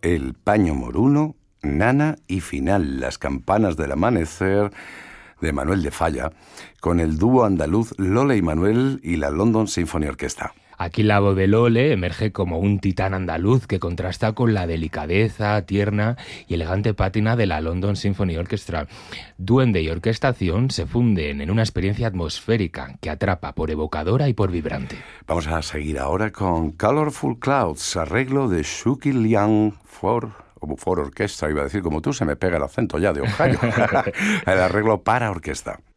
El paño moruno, Nana y final, Las campanas del amanecer, de Manuel de Falla, con el dúo andaluz Lole y Manuel y la London Symphony Orchestra. Aquí la voz de Lole emerge como un titán andaluz que contrasta con la delicadeza, tierna y elegante pátina de la London Symphony Orchestra. Duende y orquestación se funden en una experiencia atmosférica que atrapa por evocadora y por vibrante. Vamos a seguir ahora con Colorful Clouds, arreglo de Shuki Liang for orquesta, iba a decir como tú, se me pega el acento ya de Ohio. El arreglo para orquesta.